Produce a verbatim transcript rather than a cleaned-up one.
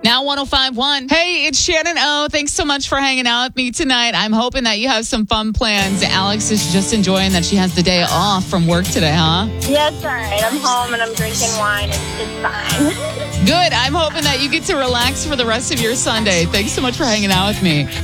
Now one oh five point one. Hey, it's Shannon O. Thanks so much for hanging out with me tonight. I'm hoping that you have some fun plans. Alex is just enjoying that she has the day off from work today, huh? Yeah, it's all right. I'm home and I'm drinking wine and it's fine. Good. I'm hoping that you get to relax for the rest of your Sunday. Thanks so much for hanging out with me.